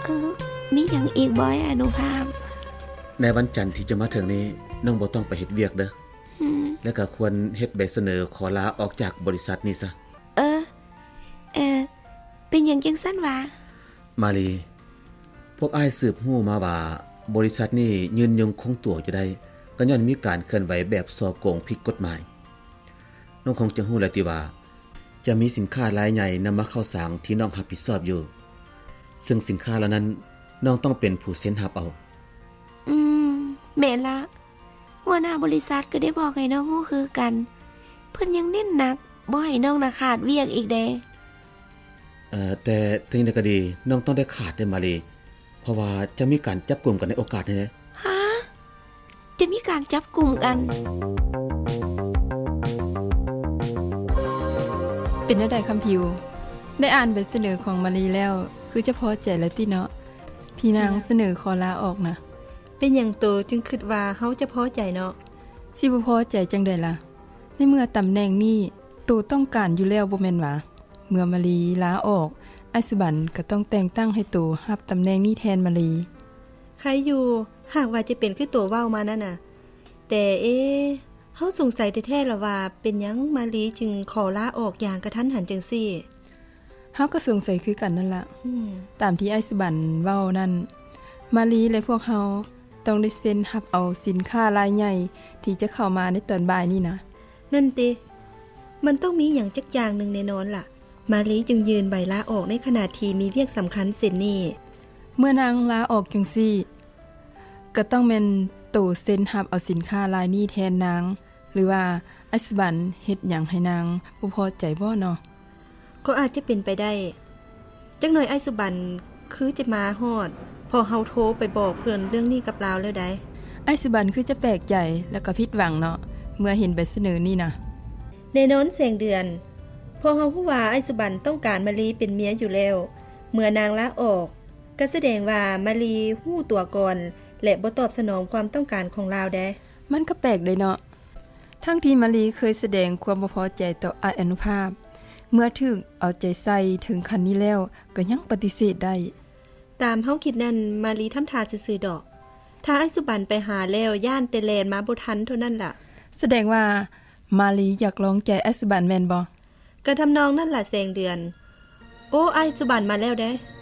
มีหยังอีกบ่อนุภาพในวันจันทร์ที่จะมาถึงนี้น้องบ่ต้องไปเฮ็ดเวียกเด้อแล้วก็ควรเฮ็ดใบเสนอขอลาออกจากบริษัทนี้ซะเป็นหยังจังซั่นวะมาลีพวกอ้ายสืบฮู้มาว่าบริษัทนี้ยืนยงคงตัวอยู่ได้ก็ย้อนมีการเคลื่อนไหวแบบซอโกงผิดกฎหมายน้องคงจะฮู้แล้วติว่าจะมีสินค้ารายใหญ่นำมาเข้าสร้างที่น้องรับผิดชอบอยู่ซึ่งสินค้าเหล่านั้นน้องต้องเป็นผู้เซ็นรับเอาแม่นละหัวหน้าบริษัทก็ได้บอกให้น้องฮู้คือกันเพิ่นยังเน้นหนักบ่ให้น้องน่ะขาดเวียกอีกเด้แต่ถึงอย่างใดก็ดีน้องต้องได้ขาดได้มาลีเพราะว่าจะมีการจับกลุ่มกันในโอกาสนี้ฮะจะมีการจับกลุ่มกันเป็นจังได๋คัมพิวได้อ่านใบเสนอของมาลีแล้วคือจะพอใจแล้วติเนาะที่นางเสนอขอลาออกนะเป็นหยังโตจึงคิดว่าเฮาจะพอใจเนาะสิบ่พอใจจังได๋ล่ะในเมื่อตำแหน่งนี้โตต้องการอยู่แล้วบ่แม่นหว่าเมื่อมาลีลาออกไอสุบันก็ต้องแต่งตั้งให้โตรับตำแหน่งนี้แทนมาลีใครอยู่หากว่าจะเป็นคือโตเว้ามานั่นน่ะแต่เฮาสงสัยแท้ๆล่ะว่าเป็นหยังมาลีจึงขอลาออกอย่างกระทันหันจังซี่เฮาก็สงสัยคือกันนั่นล่ะตามที่ไอสุบันเว้านั่นมาลีและพวกเฮาต้องได้เซ็นรับเอาสินค้ารายใหญ่ที่จะเข้ามาในตอนบ่ายนี้นะนั่นติมันต้องมีอย่างจักอย่างนึงแน่นอนล่ะมาลีจึงยืนใบลาออกในขณะที่มีเวียกสำคัญเส้นนี้เมื่อนางลาออกจังซี่ก็ต้องแม่นโตเซ็นรับเอาสินค้ารายนี้แทนนางหรือว่าไอสุบันเฮ็ดหยังให้นางบ่พอใจบ่เนาะก็อาจจะเป็นไปได้จักหน่อยไอสุบันคือจะมาฮอดพอเฮาโทรไปบอกเพิ่นเรื่องนี้กับลาวแล้วได้ไอสุบันคือจะแปลกใจแล้วก็ผิดหวังเนาะเมื่อเห็นใบเสนอนี่นะแน่นอนแสงเดือนพอเฮาฮู้ว่าไอสุบันต้องการมาลีเป็นเมียอยู่แล้วเมื่อนางลาออกก็แสดงว่ามาลีฮู้ตัวก่อนและบ่ตอบสนองความต้องการของลาวแดมันก็แปลกเลยเนาะทั้งที่มาลีเคยแสดงความบ่พอใจต่ออนุภาพเมื่อถึกเอาใจใส่ถึงคันนี้แล้วก็ยังปฏิเสธได้ตามเฮาคิดนั่นมาลีทำท่าซื่อๆดอกถ้าไอสุบันไปหาแล้วย่านเตแลนมาบ่ทันเท่านั้นล่ะแสดงว่ามาลีอยากลองใจไอสุบันแม่นบ่ก็ทำนองนั่นล่ะแสงเดือนโอ้ไอสุบันมาแล้วเด้